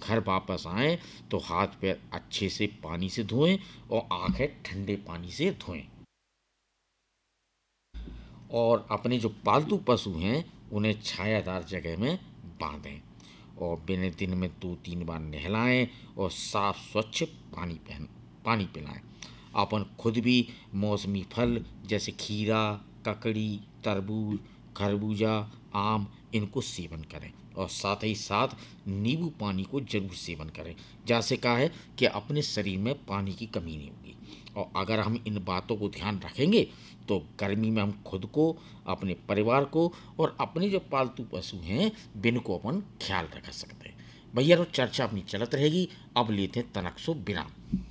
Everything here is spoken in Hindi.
घर वापस आएं तो हाथ पैर अच्छे से पानी से धोएं और आंखें ठंडे पानी से धोएं। और अपने जो पालतू पशु हैं उन्हें छायादार जगह में बांधें और दिन में 2-3 बार नहलाएं और साफ स्वच्छ पानी पिलाएं। अपन खुद भी मौसमी फल जैसे खीरा, ककड़ी, तरबूज, खरबूजा, आम इनको सेवन करें और साथ ही साथ नींबू पानी को जरूर सेवन करें। जैसे कहा है कि अपने शरीर में पानी की कमी नहीं होगी। और अगर हम इन बातों को ध्यान रखेंगे तो गर्मी में हम खुद को, अपने परिवार को और अपने जो पालतू पशु हैं बिनको अपन ख्याल रख सकते हैं। भैया तो चर्चा अपनी चलत रहेगी। अब लेते हैं तनक सो विराम।